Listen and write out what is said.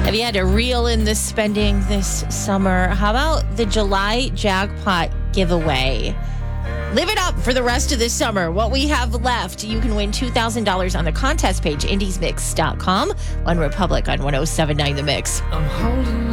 Have you had to reel in the spending this summer? How about the July jackpot giveaway? Live it up for the rest of this summer. What we have left, you can win $2,000 on the contest page, indiesmix.com. One Republic on 107.9 The Mix. I'm holding